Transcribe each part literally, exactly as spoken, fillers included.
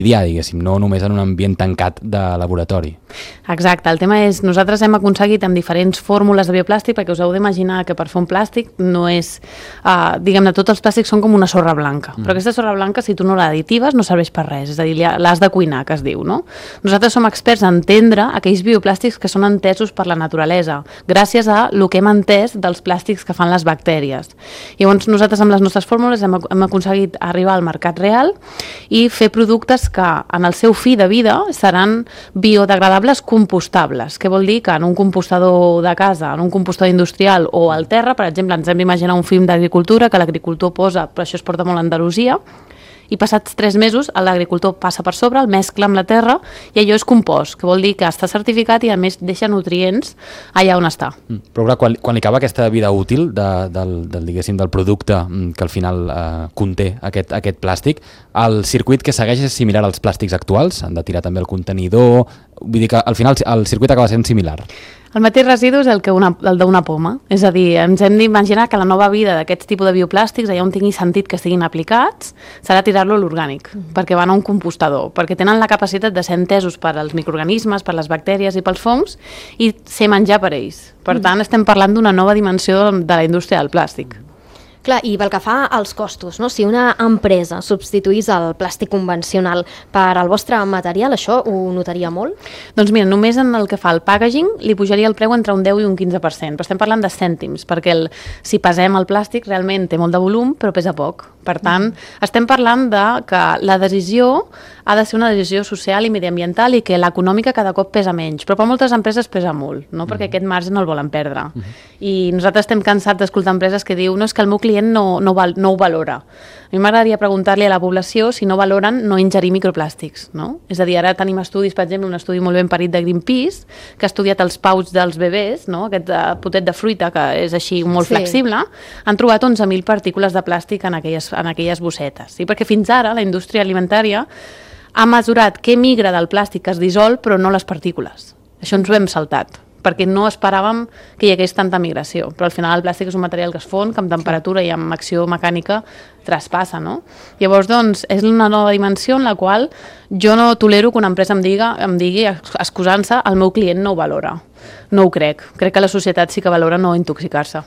quotidià, diguéssim, no només en un ambient tancat de laboratori. Exacte, el tema és, nosaltres hem aconseguit amb diferents fórmules de bioplàstic, perquè us heu d'imaginar que per fer un plàstic no és, uh, diguem-ne, tots els plàstics són com una sorra blanca, mm. però aquesta sorra blanca, si tu no l'additives, no serveix per res, és a dir, l'has de cuinar, que es diu, no? Nosaltres som experts en entendre aquells bioplàstics que són entesos per la naturalesa, gràcies a el que hem entès dels plàstics que fan les bactèries. Llavors, nosaltres amb les nostres fórmules hem, hem aconseguit arribar al mercat real i fer productes que en el seu fi de vida seran biodegradables compostables, que vol dir que en un compostador de casa, en un compostador industrial o al terra, per exemple, ens hem d'imaginar un film d'agricultura que l'agricultor posa, però això es porta molt a Andalusia, i passats tres mesos l'agricultor passa per sobre, el mescla amb la terra i allò és compost, que vol dir que està certificat i a més deixa nutrients allà on està. Mm. Però clar, quan, quan li acaba aquesta vida útil de, del, del, diguéssim, del producte que al final eh, conté aquest, aquest plàstic, el circuit que segueix és similar als plàstics actuals? Han de tirar també el contenidor? Vull dir que al final el circuit acaba sent similar. El mateix residu és el, que una, el d'una poma, és a dir, ens hem d'imaginar que la nova vida d'aquest tipus de bioplàstics, allà on tingui sentit que estiguin aplicats, serà tirar-lo a l'orgànic, mm. perquè van a un compostador, perquè tenen la capacitat de ser entesos per als microorganismes, per les bactèries i pels fongs, i ser menjar per ells. Per mm. tant, estem parlant d'una nova dimensió de la indústria del plàstic. Clar, i pel que fa als costos, no? Si una empresa substituís el plàstic convencional per al vostre material, això ho notaria molt? Doncs mira, només en el que fa el packaging li pujaria el preu entre un deu i un quinze per cent, però estem parlant de cèntims, perquè el, si pesem el plàstic realment té molt de volum, però pesa poc. Per tant, mm. estem parlant de que la decisió ha de ser una decisió social i mediambiental i que l'econòmica cada cop pesa menys, però per moltes empreses pesa molt, no? Perquè mm. aquest marge no el volen perdre. Mm. I nosaltres estem cansats d'escoltar empreses que diu no, és que el meu client no, no, val, no ho valora. A mi m'agradaria preguntar-li a la població si no valoren no ingerir microplàstics, no? És a dir, ara tenim estudis, per exemple, un estudi molt ben parit de Greenpeace, que ha estudiat els pouch dels bebès, no? Aquest uh, potet de fruita que és així molt sí. flexible, han trobat onze mil partícules de plàstic en aquelles, en aquelles bossetes. Sí? Perquè fins ara la indústria alimentària ha mesurat què migra del plàstic que es dissol, però no les partícules. Això ens ho hem saltat, perquè no esperàvem que hi hagués tanta migració. Però al final el plàstic és un material que es fon, que amb temperatura i amb acció mecànica traspassa, no? Llavors, doncs, és una nova dimensió en la qual jo no tolero que una empresa em, diga, em digui, excusant-se, el meu client no ho valora. No ho crec. Crec que la societat sí que valora no intoxicar-se.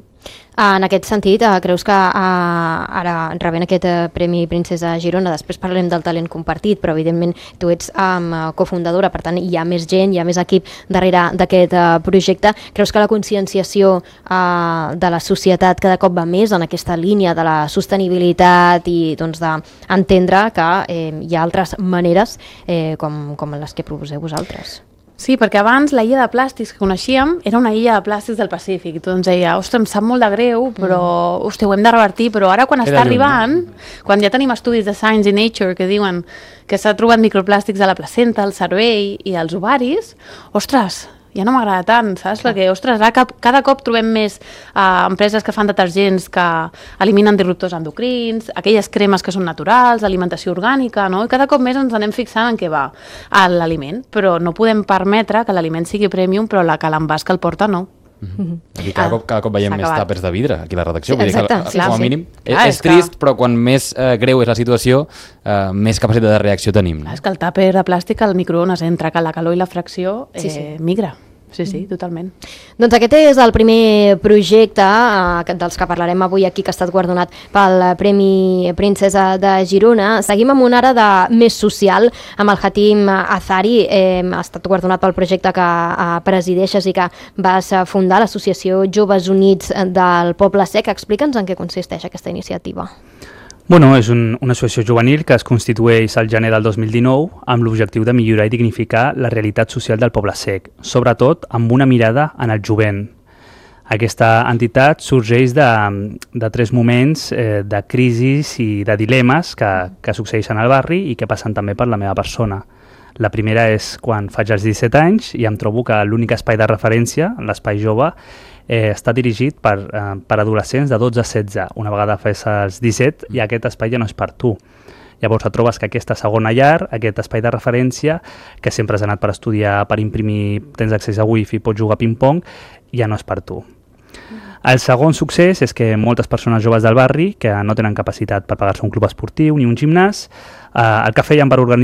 En aquest sentit, creus que ara rebent aquest Premi Princesa Girona, després parlarem del talent compartit, però evidentment tu ets cofundadora, per tant hi ha més gent, hi ha més equip darrere d'aquest projecte. Creus que la conscienciació de la societat cada cop va més en aquesta línia de la sostenibilitat i doncs, d'entendre que hi ha altres maneres com, com les que proposeu vosaltres? Sí, perquè abans la illa de plàstics que coneixíem era una illa de plàstics del Pacífic. I tu ens deia, ostres, em sap molt de greu, però mm. hosti, ho hem de revertir. Però ara quan era està lluny, arribant, no? Quan ja tenim estudis de Science i Nature que diuen que s'ha trobat microplàstics a la placenta, al cervell i als ovaris, ostres, ja no m'agrada tant, saps? Clar. Perquè, ostres, ara cada cop trobem més uh, empreses que fan detergents que eliminen disruptors endocrins, aquelles cremes que són naturals, alimentació orgànica, no? I cada cop més ens anem fixant en què va l'aliment, però no podem permetre que l'aliment sigui premium, però la que l'envàs que el porta no. Mm-hmm. Aquí cada, ah, cop, cada cop veiem més tàpers de vidre aquí a la redacció. Sí, exacte, Vull dir que, clar, com a mínim, sí. és, Clar, és és trist, que... però quan més eh, greu és la situació, eh, més capacitat de reacció tenim. No? És que el tàper de plàstic al microones entra, que la calor i la fracció eh, sí, sí. migra. Sí, sí, totalment. Doncs aquest és el primer projecte eh, dels que parlarem avui aquí, que ha estat guardonat pel Premi Princesa de Girona. Seguim amb una ara de més social, amb el Hatim Azari. Eh, ha estat guardonat pel projecte que eh, presideixes i que vas fundar, l'Associació Joves Units del Poble Sec. Explica'ns en què consisteix aquesta iniciativa. Bueno, és un, una associació juvenil que es constitueix al gener del dos mil dinou amb l'objectiu de millorar i dignificar la realitat social del Poble Sec, sobretot amb una mirada en el jovent. Aquesta entitat sorgeix de, de tres moments eh, de crisis i de dilemes que, que succeeixen al barri i que passen també per la meva persona. La primera és quan faig els disset anys i em trobo que l'únic espai de referència, l'espai jove, eh, està dirigit per, eh, per adolescents de dotze a setze. Una vegada fes els disset i aquest espai ja no és per tu. Llavors et trobes que aquesta segona llar, aquest espai de referència, que sempre has anat per estudiar, per imprimir, tens accés a wifi, pots jugar a ping-pong, ja no és per tu. El segon succés és que moltes persones joves del barri que no tenen capacitat per pagar-se un club esportiu ni un gimnàs, eh, el que feien per organitzar